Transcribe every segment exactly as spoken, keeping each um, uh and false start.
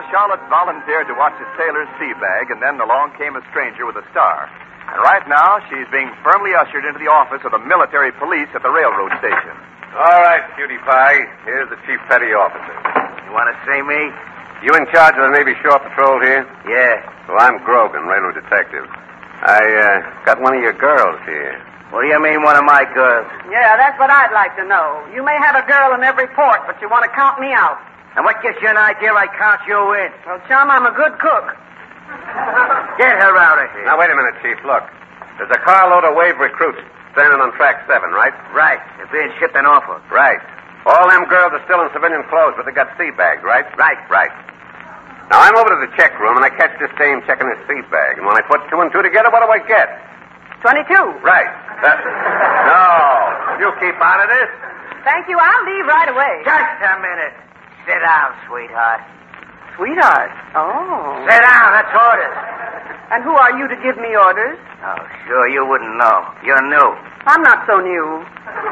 Charlotte volunteered to watch the sailor's sea bag, and then along came a stranger with a star. And right now, she's being firmly ushered into the office of the military police at the railroad station. All right, cutie pie. Here's the chief petty officer. You want to see me? You in charge of the Navy Shore Patrol here? Yeah. Well, I'm Grogan, railroad detective. I, uh, got one of your girls here. What do you mean, one of my girls? Yeah, that's what I'd like to know. You may have a girl in every port, but you want to count me out. And what gives you an idea I count you in? Well, chum, I'm a good cook. Get her out of here. Now, wait a minute, Chief. Look. There's a carload of wave recruits standing on track seven, right? Right. They're being shipped in Norfolk. Right. All them girls are still in civilian clothes, but they got sea bags, right? Right. Right. Now, I'm over to the check room, and I catch this dame checking her sea bag. And when I put two and two together, what do I get? Twenty-two. Right. That... No. You keep out of this. Thank you. I'll leave right away. Just a minute. Sit down, sweetheart. Sweetheart. Oh. Sit down. That's orders. And who are you to give me orders? Oh, sure, you wouldn't know. You're new. I'm not so new.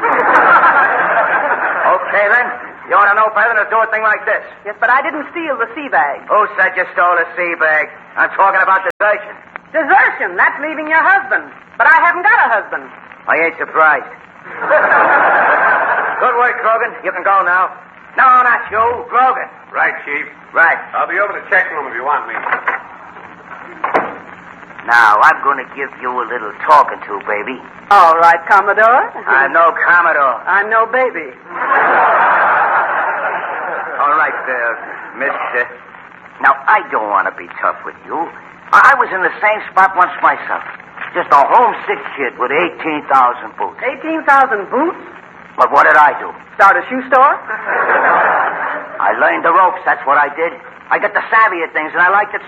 Okay, then. You ought to know better than to do a thing like this. Yes, but I didn't steal the sea bag. Who said you stole a sea bag? I'm talking about desertion. Desertion. That's leaving your husband. But I haven't got a husband. I ain't surprised. Good work, Grogan. You can go now. No, not you. Grogan. Right, Chief. Right. I'll be over to the check room if you want me. Now, I'm going to give you a little talking to, baby. All right, Commodore. I'm no Commodore. I'm no baby. All right, there, mister. Now, I don't want to be tough with you. I was in the same spot once myself. Just a homesick kid with eighteen thousand boots. eighteen thousand boots? But what did I do? Start a shoe store? I learned the ropes. That's what I did. I got the savvy of things, and I liked it